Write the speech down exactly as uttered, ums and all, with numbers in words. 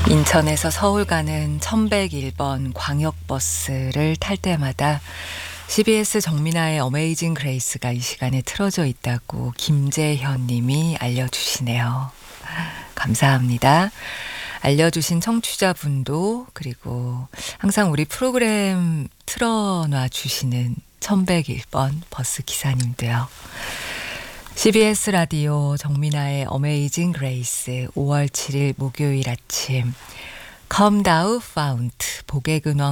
인천에서 서울 가는 천백일 번 광역버스를 탈 때마다 씨비에스 정민아의 어메이징 그레이스가 이 시간에 틀어져 있다고 김재현 님이 알려주시네요. 감사합니다. 알려주신 청취자분도, 그리고 항상 우리 프로그램 틀어놔 주시는 천백일 번 버스 기사님도요. 씨비에스 라디오 정민아의 어메이징 그레이스 오월 칠일 목요일 아침, Come Thou Fount, 복의 근원